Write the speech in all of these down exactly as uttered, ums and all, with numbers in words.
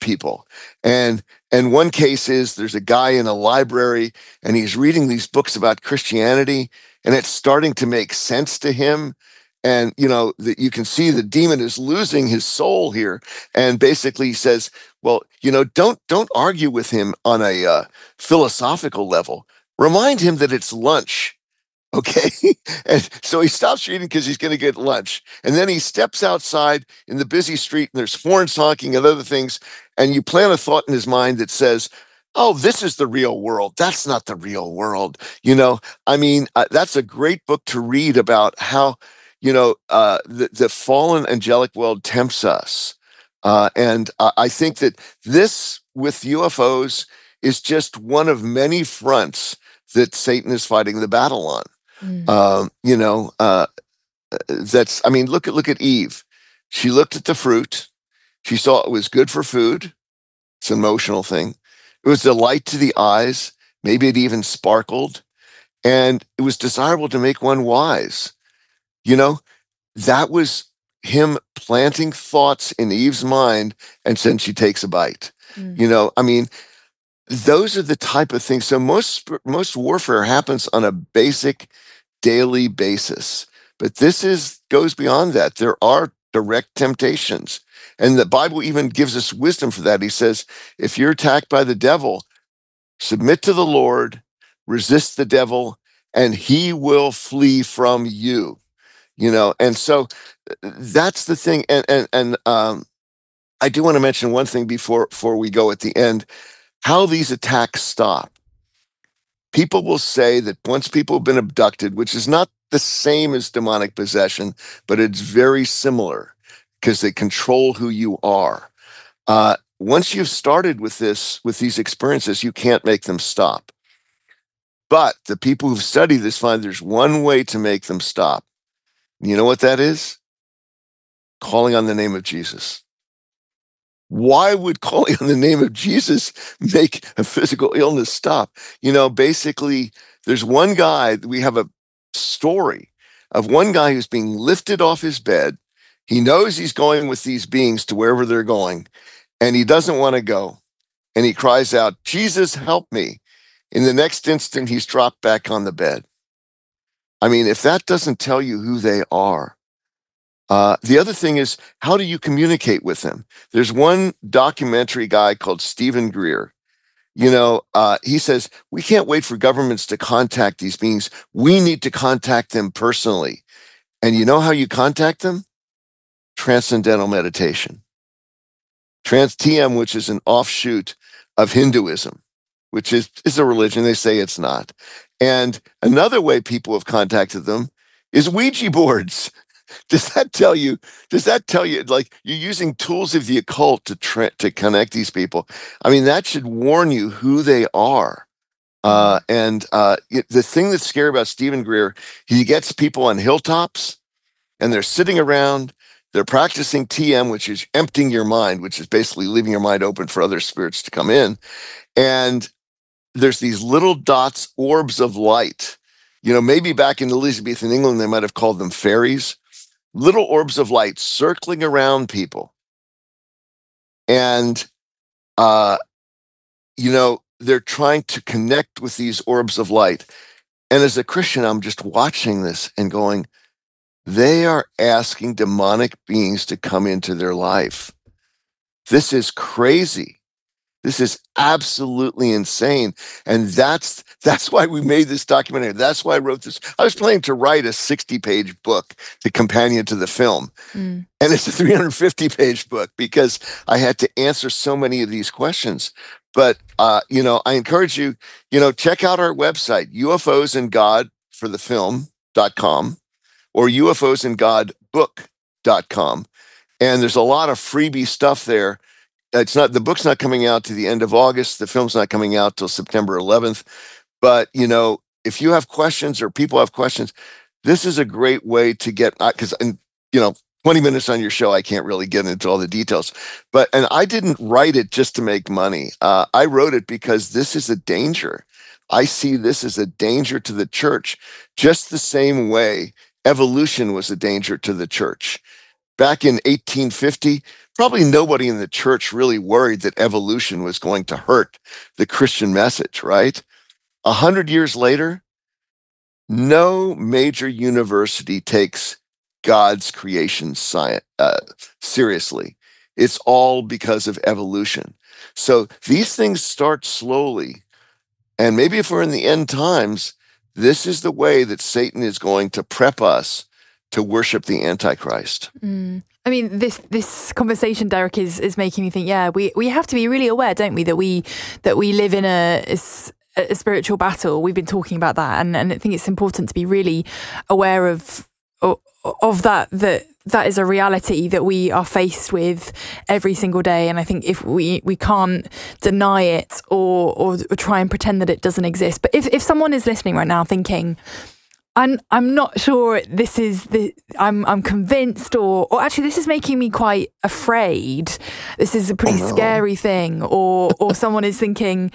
people. And and one case is there's a guy in a library and he's reading these books about Christianity and it's starting to make sense to him. And you know that you can see the demon is losing his soul here. And basically he says, well, you know, don't don't argue with him on a uh, philosophical level. Remind him that it's lunch. Okay. And so he stops reading because he's going to get lunch. And then he steps outside in the busy street and there's horns honking and other things. And you plant a thought in his mind that says, oh, this is the real world. That's not the real world. You know, I mean, uh, that's a great book to read about how, you know, uh, the, the fallen angelic world tempts us. Uh, and uh, I think that this with U F Os is just one of many fronts that Satan is fighting the battle on. Mm. Um, you know, uh, that's, I mean, look at, look at Eve. She looked at the fruit. She saw it was good for food. It's an emotional thing. It was a light to the eyes. Maybe it even sparkled and it was desirable to make one wise. You know, that was him planting thoughts in Eve's mind. And then she takes a bite, Mm. you know, I mean, those are the type of things. So most, most warfare happens on a basic daily basis. But this is goes beyond that. There are direct temptations. And the Bible even gives us wisdom for that. He says, if you're attacked by the devil, submit to the Lord, resist the devil, and he will flee from you. You know, and so that's the thing. And and and um, I do want to mention one thing before before we go at the end, how these attacks stop. People will say that once people have been abducted, which is not the same as demonic possession, but it's very similar because they control who you are. Uh, once you've started with this, with these experiences, you can't make them stop. But the people who've studied this find there's one way to make them stop. You know what that is? Calling on the name of Jesus. Why would calling on the name of Jesus make a physical illness stop? You know, basically, there's one guy, we have a story of one guy who's being lifted off his bed. He knows he's going with these beings to wherever they're going, and he doesn't want to go. And he cries out, Jesus, help me. In the next instant, he's dropped back on the bed. I mean, if that doesn't tell you who they are. Uh, the other thing is, how do you communicate with them? There's one documentary guy called Stephen Greer. You know, uh, he says, we can't wait for governments to contact these beings. We need to contact them personally. And you know how you contact them? Transcendental meditation. Trans T M, which is an offshoot of Hinduism, which is, is a religion. They say it's not. And another way people have contacted them is Ouija boards. Does that tell you, does that tell you, like, you're using tools of the occult to tra- to connect these people? I mean, that should warn you who they are. Uh, and uh, it, the thing that's scary about Stephen Greer, he gets people on hilltops and they're sitting around, they're practicing T M, which is emptying your mind, which is basically leaving your mind open for other spirits to come in. And there's these little dots, orbs of light. You know, maybe back in Elizabethan England, they might have called them fairies. Little orbs of light circling around people. And, uh, you know, they're trying to connect with these orbs of light. And as a Christian, I'm just watching this and going, they are asking demonic beings to come into their life. This is crazy. This is absolutely insane. And that's that's why we made this documentary. That's why I wrote this. I was planning to write a sixty-page book, the companion to the film. Mm. And it's a three hundred fifty page book because I had to answer so many of these questions. But, uh, you know, I encourage you, you know, check out our website, U F Os and God for the film dot com or U F Os and God book dot com. And there's a lot of freebie stuff there. It's not, the book's not coming out to the end of August. The film's not coming out till September eleventh. But, you know, if you have questions or people have questions, this is a great way to get, because, you know, twenty minutes on your show, I can't really get into all the details. But, and I didn't write it just to make money. Uh, I wrote it because this is a danger. I see this as a danger to the church, just the same way evolution was a danger to the church. back in eighteen fifty, probably nobody in the church really worried that evolution was going to hurt the Christian message, right? A hundred years later, no major university takes God's creation science uh, seriously. It's all because of evolution. So these things start slowly. And maybe if we're in the end times, this is the way that Satan is going to prep us to worship the Antichrist. Mm. I mean, this this conversation, Derek, is is making me think. Yeah, we, we have to be really aware, don't we, that we that we live in a, a, a spiritual battle. We've been talking about that, and, and I think it's important to be really aware of of, of that. That that is a reality that we are faced with every single day. And I think if we, we can't deny it or, or or try and pretend that it doesn't exist. But if if someone is listening right now thinking, I'm I'm not sure this is the I'm I'm convinced or or actually this is making me quite afraid. This is a pretty oh, no. scary thing. Or or someone is thinking,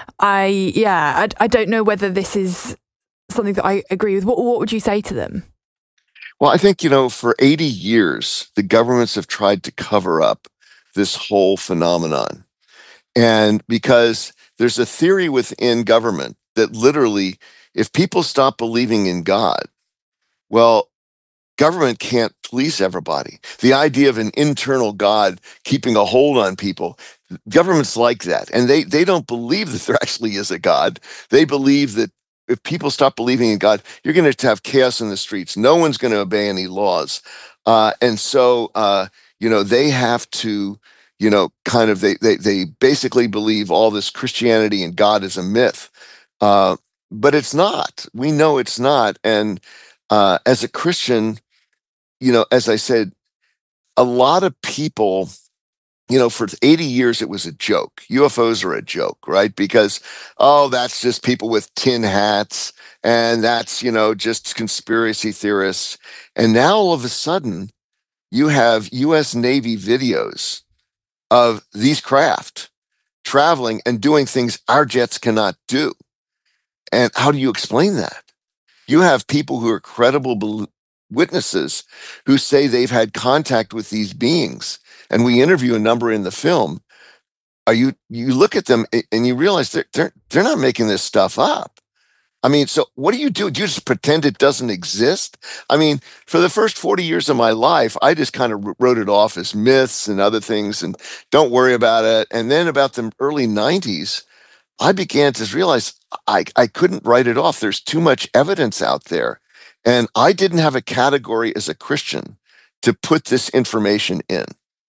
I yeah I, I don't know whether this is something that I agree with. What what would you say to them? Well, I think, you know, for eighty years, the governments have tried to cover up this whole phenomenon. And because there's a theory within government that literally, if people stop believing in God, well, government can't police everybody. The idea of an internal God keeping a hold on people, governments like that. And they, they don't believe that there actually is a God. They believe that if people stop believing in God, you're going to have chaos in the streets. No one's going to obey any laws. Uh, and so, uh, you know, they have to, you know, kind of, they, they, they basically believe all this Christianity and God is a myth. Uh, But it's not. We know it's not. And uh, as a Christian, you know, as I said, a lot of people, you know, for eighty years, it was a joke. U F Os are a joke, right? Because, oh, that's just people with tin hats. And that's, you know, just conspiracy theorists. And now all of a sudden, you have U S Navy videos of these craft traveling and doing things our jets cannot do. And how do you explain that? You have people who are credible witnesses who say they've had contact with these beings. And we interview a number in the film. Are you, you look at them and you realize they're, they're, they're not making this stuff up. I mean, so what do you do? Do you just pretend it doesn't exist? I mean, for the first forty years of my life, I just kind of wrote it off as myths and other things and don't worry about it. And then about the early nineties, I began to realize I, I couldn't write it off. There's too much evidence out there. And I didn't have a category as a Christian to put this information in.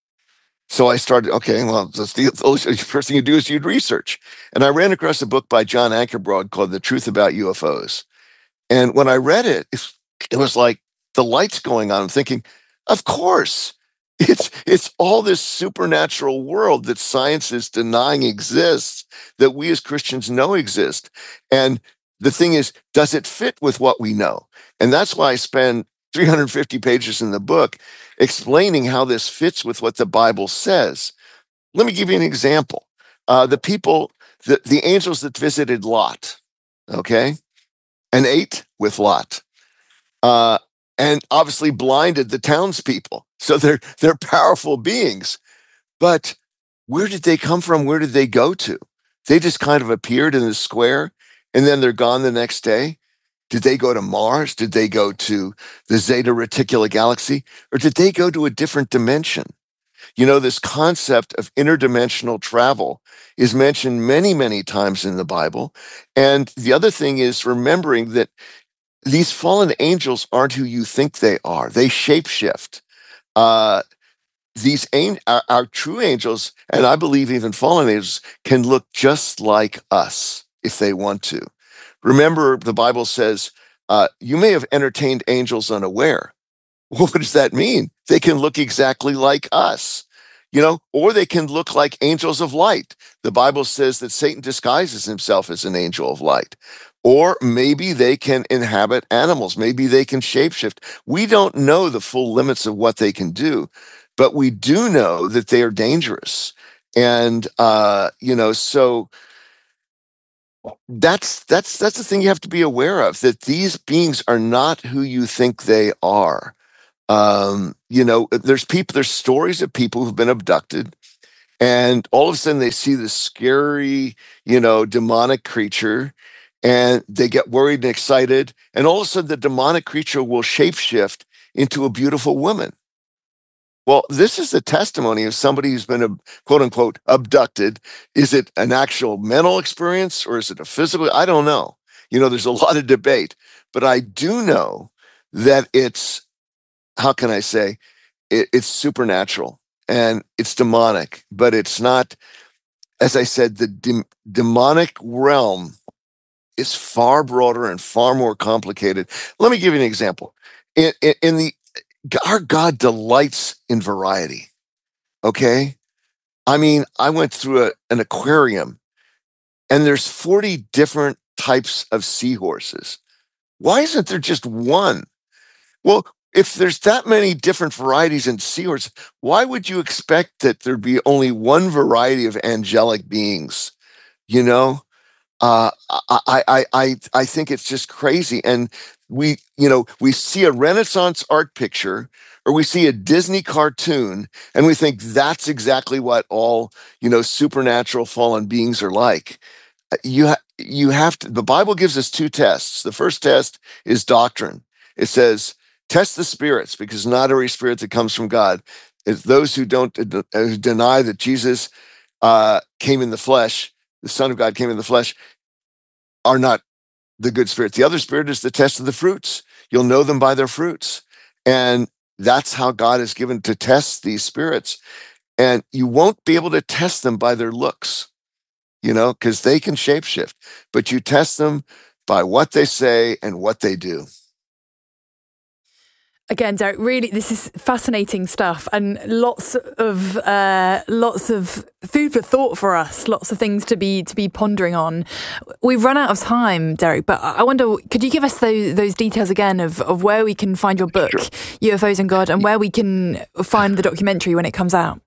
So I started, okay, well, that's the, the first thing you do is you'd research. And I ran across a book by John Ankerbroad called The Truth About U F Os. And when I read it, it was like the lights going on. I'm thinking, of course. It's it's all this supernatural world that science is denying exists, that we as Christians know exist. And the thing is, does it fit with what we know? And that's why I spend three hundred fifty pages in the book explaining how this fits with what the Bible says. Let me give you an example. Uh, the people, the, the angels that visited Lot, okay, and ate with Lot. Uh, and obviously blinded the townspeople. So they're they're powerful beings. But where did they come from? Where did they go to? They just kind of appeared in the square and then they're gone the next day. Did they go to Mars? Did they go to the Zeta Reticuli galaxy? Or did they go to a different dimension? You know, this concept of interdimensional travel is mentioned many, many times in the Bible. And the other thing is remembering that these fallen angels aren't who you think they are. They shapeshift. Uh, these our, our true angels, and I believe even fallen angels, can look just like us if they want to. Remember, the Bible says, uh, you may have entertained angels unaware. Well, what does that mean? They can look exactly like us, you know, or they can look like angels of light. The Bible says that Satan disguises himself as an angel of light. Or maybe they can inhabit animals. Maybe they can shapeshift. We don't know the full limits of what they can do, but we do know that they are dangerous. And, uh, you know, so that's, that's, that's the thing you have to be aware of, that these beings are not who you think they are. Um, you know, there's people, there's stories of people who've been abducted, and all of a sudden they see this scary, you know, demonic creature, and they get worried and excited, and all of a sudden the demonic creature will shapeshift into a beautiful woman. Well, this is the testimony of somebody who's been, quote unquote, abducted. Is it an actual mental experience or is it a physical? I don't know. You know, there's a lot of debate, but I do know that it's, how can I say, it, it's supernatural and it's demonic, but it's not, as I said, the de- demonic realm is far broader and far more complicated. Let me give you an example. In, in, in the Our God delights in variety, okay? I mean, I went through a, an aquarium, and there's forty different types of seahorses. Why isn't there just one? Well, if there's that many different varieties in seahorses, why would you expect that there'd be only one variety of angelic beings, you know? Uh, I, I, I, I think it's just crazy. And we, you know, we see a Renaissance art picture or we see a Disney cartoon and we think that's exactly what all, you know, supernatural fallen beings are like. You, ha- you have to, the Bible gives us two tests. The first test is doctrine. It says, test the spirits, because not every spirit that comes from God is those who don't uh, who deny that Jesus uh, came in the flesh, the Son of God came in the flesh, are not the good spirit. The other spirit is the test of the fruits. You'll know them by their fruits. And that's how God is given to test these spirits. And you won't be able to test them by their looks, you know, because they can shapeshift, but you test them by what they say and what they do. Again, Derek, really, this is fascinating stuff, and lots of uh, lots of food for thought for us. Lots of things to be to be pondering on. We've run out of time, Derek, but I wonder, could you give us those those details again of, of where we can find your book, sure. U F Os and God, and where we can find the documentary when it comes out?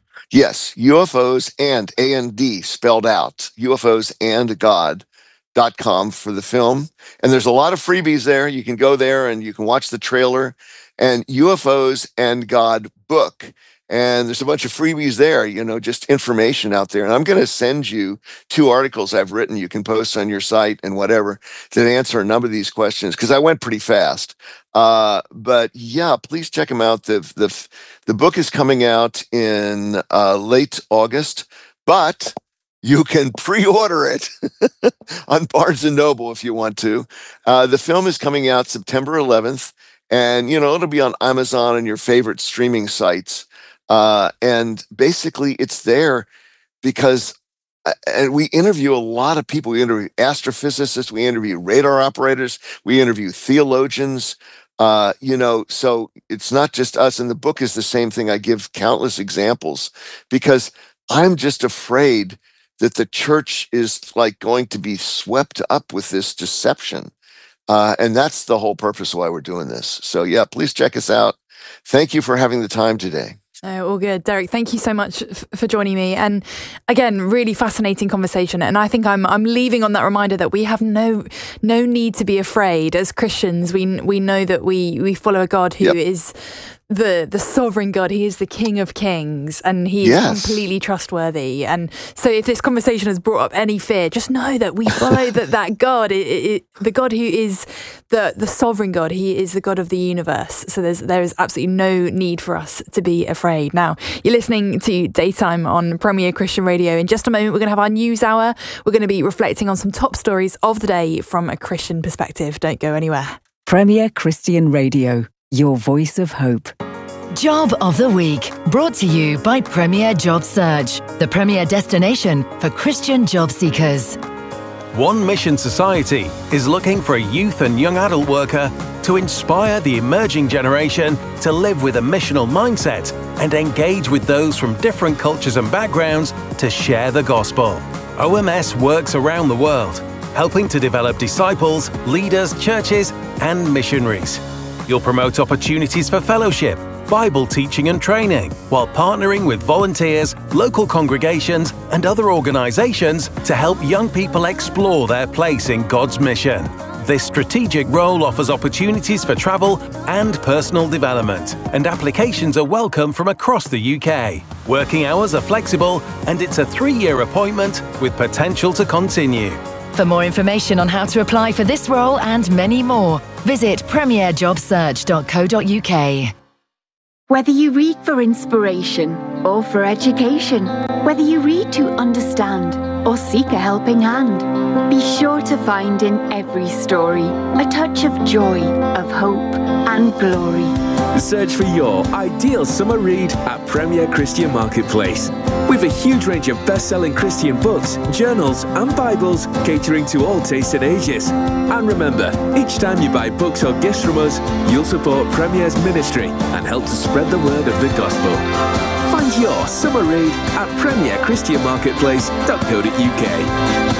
Yes, U F Os and A N D spelled out. U F Os and God. Dot com for the film. And there's a lot of freebies there. You can go there and you can watch the trailer, and U F Os and God book. And there's a bunch of freebies there, you know, just information out there. And I'm going to send you two articles I've written you can post on your site and whatever that answer a number of these questions, because I went pretty fast. Uh, but yeah, please check them out. The, the, the book is coming out in uh, late August, but you can pre-order it on Barnes and Noble if you want to. Uh, the film is coming out September eleventh, and you know it'll be on Amazon and your favorite streaming sites. Uh, and basically, it's there because, uh, and we interview a lot of people. We interview astrophysicists, we interview radar operators, we interview theologians. Uh, you know, so it's not just us. And the book is the same thing. I give countless examples because I'm just afraid that the church is like going to be swept up with this deception. Uh, and that's the whole purpose of why we're doing this. So yeah, please check us out. Thank you for having the time today. Oh, all good. Derek, thank you so much f- for joining me. And again, really fascinating conversation. And I think I'm I'm leaving on that reminder that we have no no need to be afraid. As Christians, we we know that we we follow a God who yep. is the the sovereign God. He is the King of Kings, and he yes. is completely trustworthy. And so if this conversation has brought up any fear, just know that we follow that that God, it, it, the God who is the the sovereign God. He is the God of the universe. So there's there is absolutely no need for us to be afraid. Now, you're listening to Daytime on Premier Christian Radio. In just a moment, we're going to have our news hour. We're going to be reflecting on some top stories of the day from a Christian perspective. Don't go anywhere. Premier Christian Radio, your voice of hope. Job of the Week, brought to you by Premier Job Search, the premier destination for Christian job seekers. One Mission Society is looking for a youth and young adult worker to inspire the emerging generation to live with a missional mindset and engage with those from different cultures and backgrounds to share the gospel. O M S works around the world, helping to develop disciples, leaders, churches, and missionaries. You'll promote opportunities for fellowship, Bible teaching and training, while partnering with volunteers, local congregations, and other organizations to help young people explore their place in God's mission. This strategic role offers opportunities for travel and personal development, and applications are welcome from across the U K. Working hours are flexible, and it's a three-year appointment with potential to continue. For more information on how to apply for this role and many more, visit premier job search dot co dot U K. Whether you read for inspiration or for education, whether you read to understand or seek a helping hand, be sure to find in every story a touch of joy, of hope and glory. Search for your ideal summer read at Premier Christian Marketplace. We've a huge range of best-selling Christian books, journals and Bibles catering to all tastes and ages. And remember, each time you buy books or gifts from us, you'll support Premier's ministry and help to spread the word of the gospel. Find your summer read at premier christian marketplace dot co dot U K.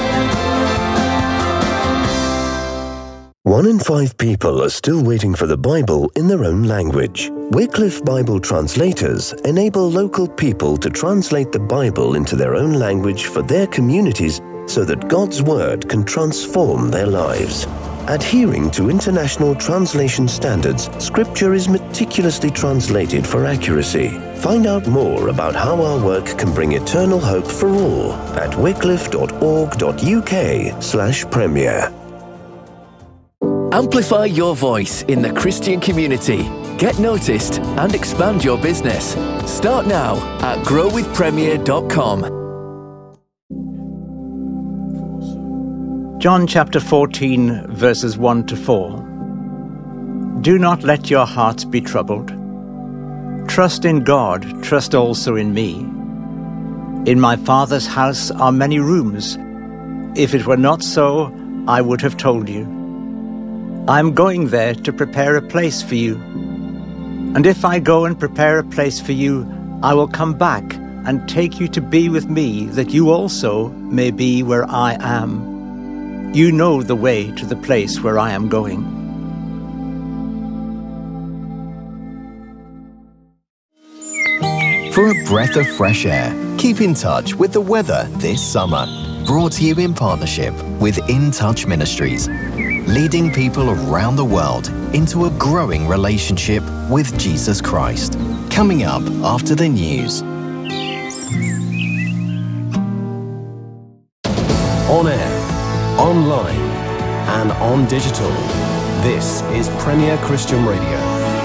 One in five people are still waiting for the Bible in their own language. Wycliffe Bible Translators enable local people to translate the Bible into their own language for their communities so that God's Word can transform their lives. Adhering to international translation standards, Scripture is meticulously translated for accuracy. Find out more about how our work can bring eternal hope for all at wycliffe dot org dot U K slash premier. Amplify your voice in the Christian community. Get noticed and expand your business. Start now at grow with premier dot com. John chapter fourteen, verses one to four. Do not let your hearts be troubled. Trust in God, trust also in me. In my Father's house are many rooms. If it were not so, I would have told you. I am going there to prepare a place for you. And if I go and prepare a place for you, I will come back and take you to be with me, that you also may be where I am. You know the way to the place where I am going. For a breath of fresh air, keep in touch with the weather this summer. Brought to you in partnership with In Touch Ministries, leading people around the world into a growing relationship with Jesus Christ. Coming up after the news. On air, online, and on digital. This is Premier Christian Radio.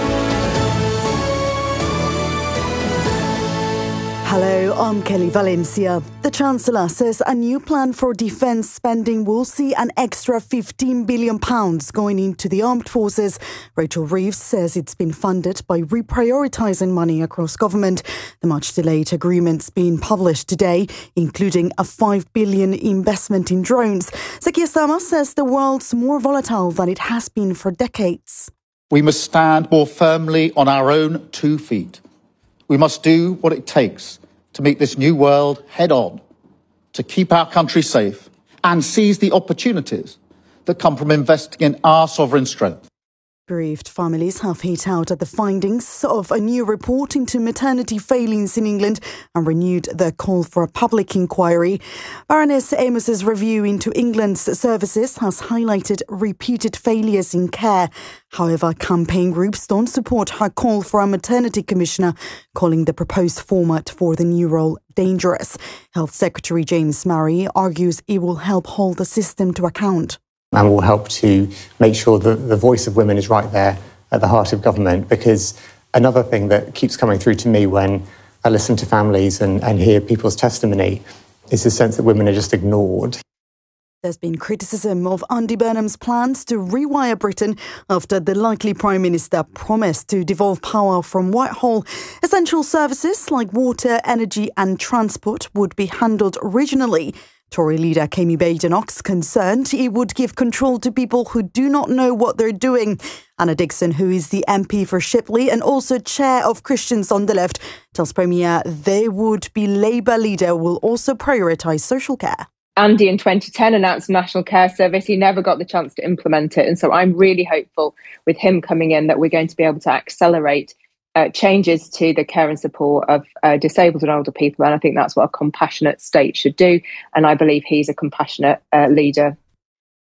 Hello, I'm Kelly Valencia. The Chancellor says a new plan for defence spending will see an extra fifteen billion pounds going into the armed forces. Rachel Reeves says it's been funded by reprioritising money across government. The much-delayed agreement's been published today, including a five billion pounds investment in drones. Sir Keir Starmer says the world's more volatile than it has been for decades. We must stand more firmly on our own two feet. We must do what it takes to meet this new world head-on, to keep our country safe and seize the opportunities that come from investing in our sovereign strength. Bereaved families have hit out at the findings of a new report into maternity failings in England and renewed their call for a public inquiry. Baroness Amos's review into England's services has highlighted repeated failures in care. However, campaign groups don't support her call for a maternity commissioner, calling the proposed format for the new role dangerous. Health Secretary James Marrie argues it will help hold the system to account. And will help to make sure that the voice of women is right there at the heart of government. Because another thing that keeps coming through to me when I listen to families and, and hear people's testimony is the sense that women are just ignored. There's been criticism of Andy Burnham's plans to rewire Britain after the likely Prime Minister promised to devolve power from Whitehall. Essential services like water, energy and transport would be handled regionally. Tory leader Kemi Badenoch's concerned it would give control to people who do not know what they're doing. Anna Dixon, who is the M P for Shipley and also chair of Christians on the Left, tells Premier they would be Labour leader will also prioritise social care. Andy in twenty ten announced a national care service. He never got the chance to implement it. And so I'm really hopeful with him coming in that we're going to be able to accelerate uh, changes to the care and support of uh, disabled and older people. And I think that's what a compassionate state should do. And I believe he's a compassionate uh, leader.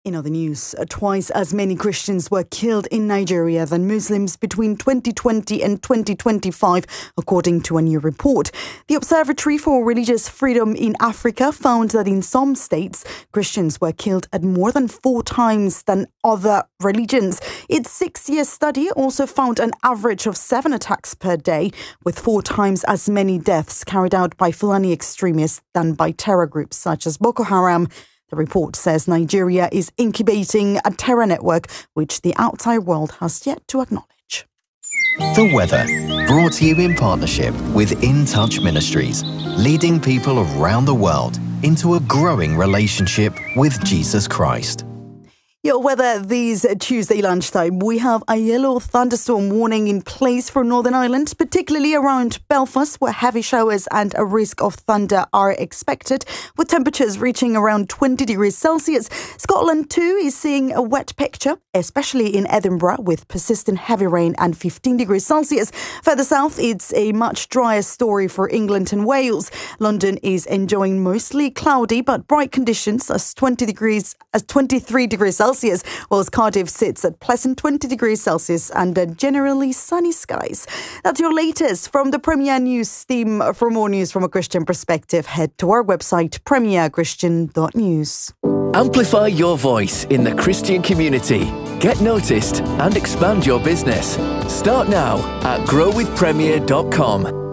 In other news, twice as many Christians were killed in Nigeria than Muslims between twenty twenty and twenty twenty-five, according to a new report. The Observatory for Religious Freedom in Africa found that in some states, Christians were killed at more than four times than other religions. Its six-year study also found an average of seven attacks per day, with four times as many deaths carried out by Fulani extremists than by terror groups such as Boko Haram. The report says Nigeria is incubating a terror network which the outside world has yet to acknowledge. The weather, brought to you in partnership with In Touch Ministries, leading people around the world into a growing relationship with Jesus Christ. Your weather this Tuesday lunchtime. We have a yellow thunderstorm warning in place for Northern Ireland, particularly around Belfast, where heavy showers and a risk of thunder are expected, with temperatures reaching around twenty degrees Celsius. Scotland too is seeing a wet picture, especially in Edinburgh, with persistent heavy rain and fifteen degrees Celsius. Further south, it's a much drier story for England and Wales. London is enjoying mostly cloudy but bright conditions as twenty degrees, as twenty-three degrees Celsius. Celsius, whilst Cardiff sits at pleasant twenty degrees Celsius under generally sunny skies. That's your latest from the Premier News team. For more news from a Christian perspective, head to our website, premier christian dot news. Amplify your voice in the Christian community. Get noticed and expand your business. Start now at grow with premier dot com.